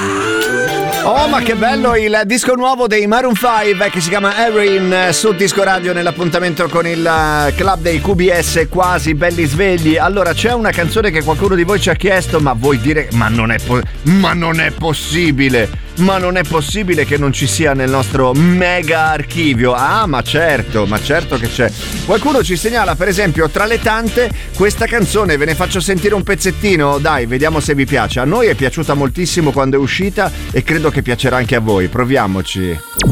Oh, ma che bello il disco nuovo dei Maroon 5 che si chiama Erin su Disco Radio nell'appuntamento con il club dei QBS quasi belli svegli. Allora, c'è una canzone che qualcuno di voi ci ha chiesto, ma vuoi dire ma non è possibile. Ma non è possibile che non ci sia nel nostro mega archivio. Ah, ma certo che c'è. Qualcuno ci segnala, per esempio, tra le tante, questa canzone. Ve ne faccio sentire un pezzettino. Dai, vediamo se vi piace. A noi è piaciuta moltissimo quando è uscita e credo che piacerà anche a voi. Proviamoci.